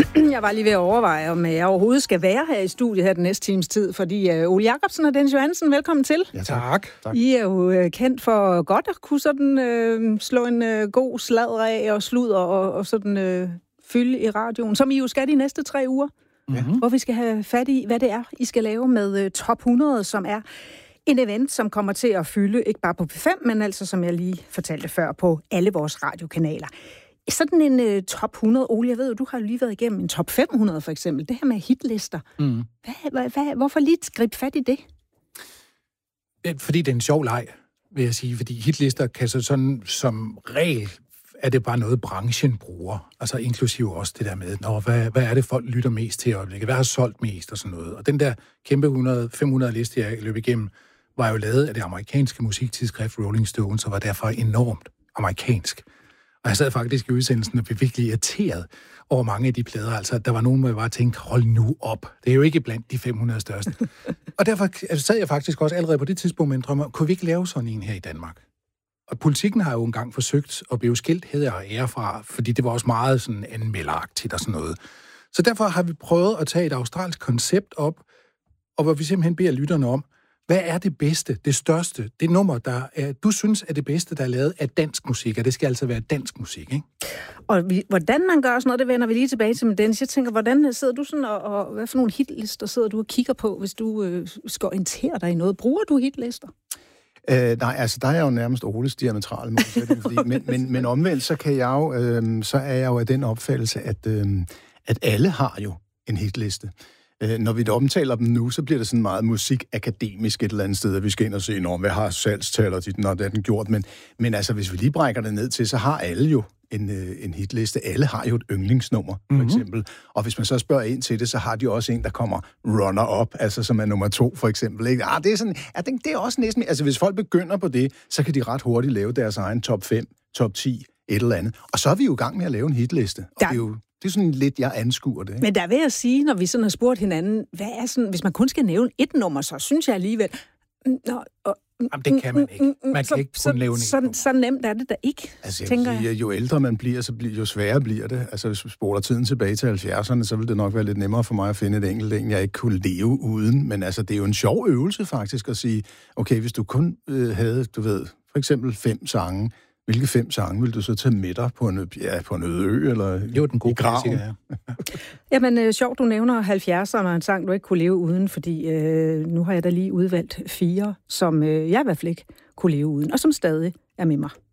Jeg var lige ved at overveje, om jeg overhovedet skal være her i studiet her den næste times tid, fordi Ole Jacobsen og Dennis Johansen, velkommen til. Ja, tak. I er jo kendt for godt at kunne sådan slå en god sladder af og sludder og sådan fylde i radioen, som I jo skal de næste 3 uger, hvor vi skal have fat i, hvad det er, I skal lave med Top 100, som er en event, som kommer til at fylde, ikke bare på P5, men altså, som jeg lige fortalte før, på alle vores radiokanaler. Sådan en top 100, Ole, jeg ved jo, du har jo lige været igennem en top 500 for eksempel. Det her med hitlister. Hvorfor lige gribe fat i det? Fordi det er en sjov leg, vil jeg sige. Fordi hitlister kan så sådan som regel, er det bare noget, branchen bruger. Altså inklusive også det der med, hvad er det, folk lytter mest til i øjeblikket? Hvad har solgt mest og sådan noget? Og den der kæmpe 500 liste, jeg løb igennem, var jo lavet af det amerikanske musiktidsskrift Rolling Stones, og var derfor enormt amerikansk. Og jeg sad faktisk i udsendelsen og blev virkelig irriteret over mange af de plader. Altså, der var nogen, hvor jeg bare tænkte, hold nu op. Det er jo ikke blandt de 500 største. Og derfor sad jeg faktisk også allerede på det tidspunkt med en drøm om, kunne vi ikke lave sådan en her i Danmark? Og Politikken har jo engang forsøgt at blive skilt hæder og ære fra, fordi det var også meget sådan anmelderagtigt og sådan noget. Så derfor har vi prøvet at tage et australsk koncept op, og hvor vi simpelthen beder lytterne om, hvad er det bedste, det største, det nummer, der er, du synes er det bedste, der er lavet af dansk musik, og det skal altså være dansk musik, ikke? Og hvordan man gør sådan noget, det vender vi lige tilbage til med Dennis. Jeg tænker, hvordan sidder du sådan, og hvad for nogle hitlister sidder du og kigger på, hvis du skal orientere dig i noget? Bruger du hitlister? Nej, altså der er jeg jo nærmest Oles diametrale modsætning, men omvendt, så kan jeg jo, så er jeg jo af den opfattelse, at alle har jo en hitliste. Når vi omtaler dem nu, så bliver det sådan meget musikakademisk et eller andet sted, at vi skal ind og se, hvad har salgstal og dit, det er den gjort. Men altså, hvis vi lige brækker det ned til, så har alle jo en hitliste. Alle har jo et yndlingsnummer, for eksempel. Og hvis man så spørger ind til det, så har de også en, der kommer runner-up, altså som er nummer 2, for eksempel. Ikke? Det er sådan, jeg tænker, det er også næsten... Altså, hvis folk begynder på det, så kan de ret hurtigt lave deres egen top 5, top 10, et eller andet. Og så er vi jo i gang med at lave en hitliste. Og det er sådan lidt, jeg anskuer det. Ikke? Men der vil jeg sige, når vi sådan har spurgt hinanden, hvad er sådan, hvis man kun skal nævne et nummer, så synes jeg alligevel... Jamen, det kan man ikke. Man kan ikke kun nævne et. Så nemt er det da ikke, altså, tænker jeg. Jo ældre man bliver, jo sværere bliver det. Altså, hvis vi spoler tiden tilbage til 70'erne, så vil det nok være lidt nemmere for mig at finde et enkelt en, jeg ikke kunne leve uden. Men altså, det er jo en sjov øvelse faktisk at sige, okay, hvis du kun havde, for eksempel 5 sange, hvilke 5 sange vil du så tage med dig på en øde ø, eller jo, den gode klassiker, ja. Jamen, sjovt, du nævner 70'erne og en sang, du ikke kunne leve uden, fordi nu har jeg da lige udvalgt 4, som jeg i hvert fald ikke kunne leve uden, og som stadig er med mig.